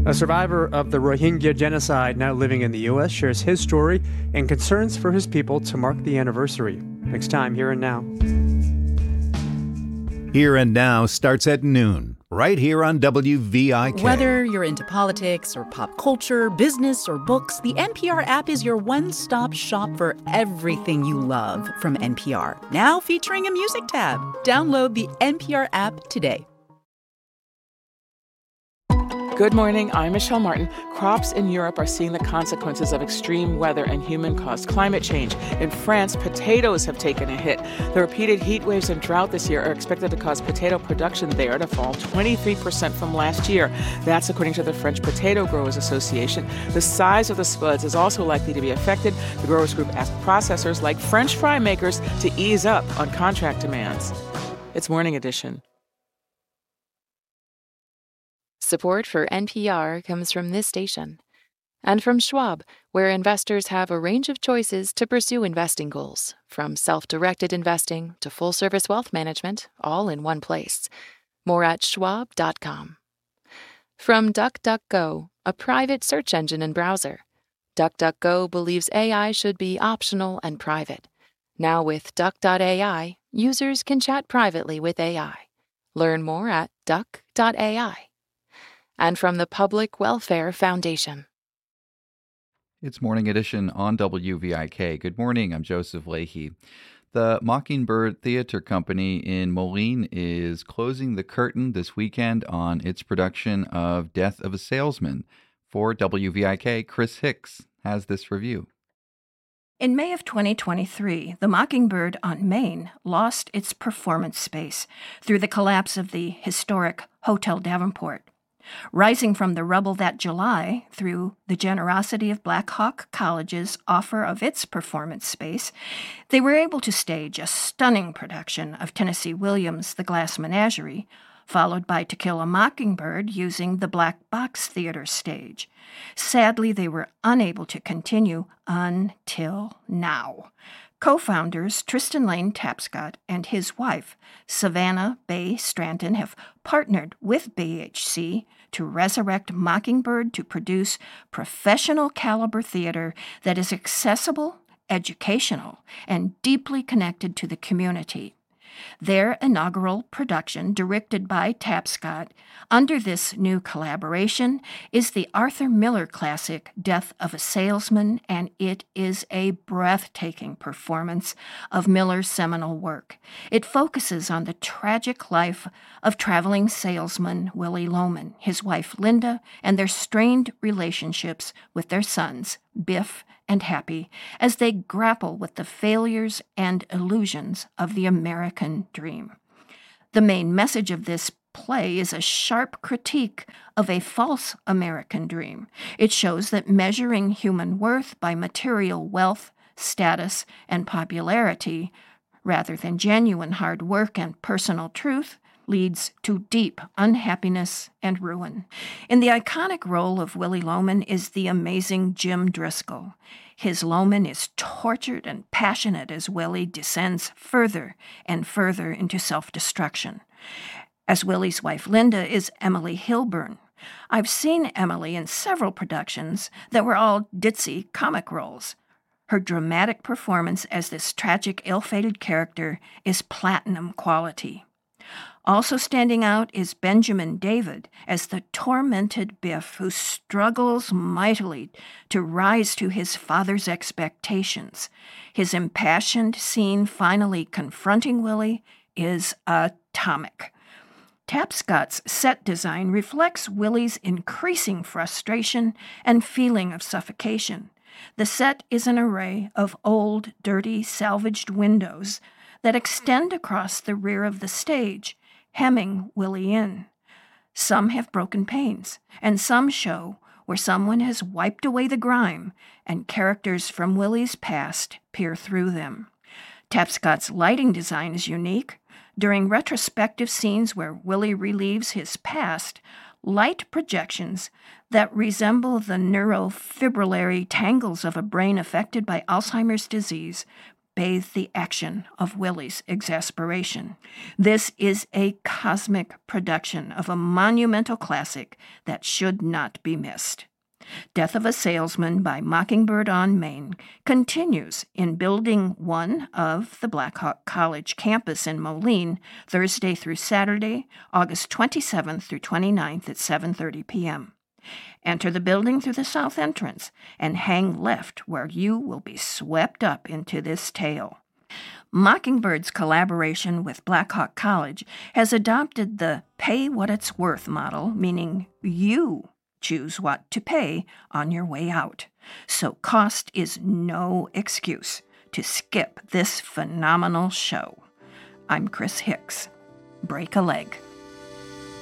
A survivor of the Rohingya genocide now living in the U.S. shares his story and concerns for his people to mark the anniversary. Next time, Here and Now. Here and Now starts at noon, right here on WVIK. Whether you're into politics or pop culture, business or books, the NPR app is your one-stop shop for everything you love from NPR. Now featuring a music tab. Download the NPR app today. Good morning, I'm Michelle Martin. Crops in Europe are seeing the consequences of extreme weather and human-caused climate change. In France, potatoes have taken a hit. The repeated heat waves and drought this year are expected to cause potato production there to fall 23% from last year. That's according to the French Potato Growers Association. The size of the spuds is also likely to be affected. The growers group asked processors like French fry makers to ease up on contract demands. It's Morning Edition. Support for NPR comes from this station and from Schwab, where investors have a range of choices to pursue investing goals, from self-directed investing to full-service wealth management, all in one place. More at schwab.com. From DuckDuckGo, a private search engine and browser. DuckDuckGo believes AI should be optional and private. Now with Duck.ai, users can chat privately with AI. Learn more at duck.ai. And from the Public Welfare Foundation. It's Morning Edition on WVIK. Good morning, I'm Joseph Leahy. The Mockingbird Theater Company in Moline is closing the curtain this weekend on its production of Death of a Salesman. For WVIK, Chris Hicks has this review. In May of 2023, the Mockingbird on Main lost its performance space through the collapse of the historic Hotel Davenport. Rising from the rubble that July, through the generosity of Black Hawk College's offer of its performance space, they were able to stage a stunning production of Tennessee Williams' The Glass Menagerie, followed by To Kill a Mockingbird using the Black Box Theater stage. Sadly, they were unable to continue until now. Co-founders Tristan Lane Tapscott and his wife, Savannah Bay Stranton, have partnered with BHC to resurrect Mockingbird to produce professional caliber theater that is accessible, educational, and deeply connected to the community. Their inaugural production, directed by Tapscott, under this new collaboration, is the Arthur Miller classic Death of a Salesman, and it is a breathtaking performance of Miller's seminal work. It focuses on the tragic life of traveling salesman Willie Loman, his wife Linda, and their strained relationships with their sons, Biff and Happy, as they grapple with the failures and illusions of the American dream. The main message of this play is a sharp critique of a false American dream. It shows that measuring human worth by material wealth, status, and popularity, rather than genuine hard work and personal truth, leads to deep unhappiness and ruin. In the iconic role of Willie Loman is the amazing Jim Driscoll. His Loman is tortured and passionate as Willie descends further and further into self-destruction. As Willie's wife Linda is Emily Hilburn. I've seen Emily in several productions that were all ditzy comic roles. Her dramatic performance as this tragic, ill-fated character is platinum quality. Also standing out is Benjamin David as the tormented Biff who struggles mightily to rise to his father's expectations. His impassioned scene finally confronting Willie is atomic. Tapscott's set design reflects Willie's increasing frustration and feeling of suffocation. The set is an array of old, dirty, salvaged windows that extend across the rear of the stage, hemming Willie in. Some have broken panes, and some show where someone has wiped away the grime, and characters from Willie's past peer through them. Tapscott's lighting design is unique. During retrospective scenes where Willie relieves his past, light projections that resemble the neurofibrillary tangles of a brain affected by Alzheimer's disease bathe the action of Willie's exasperation. This is a cosmic production of a monumental classic that should not be missed. Death of a Salesman by Mockingbird on Main continues in Building 1 of the Blackhawk College campus in Moline, Thursday through Saturday, August 27th through 29th at 7:30 p.m. Enter the building through the south entrance and hang left where you will be swept up into this tale. Mockingbird's collaboration with Blackhawk College has adopted the pay what it's worth model, meaning you choose what to pay on your way out. So cost is no excuse to skip this phenomenal show. I'm Chris Hicks. Break a leg.